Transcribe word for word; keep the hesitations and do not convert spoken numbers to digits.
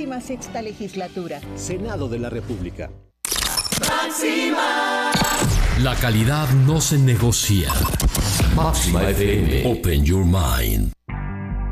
vigésima sexta legislatura. Senado de la República. Máxima. La calidad no se negocia. Máxima F M. Open your mind.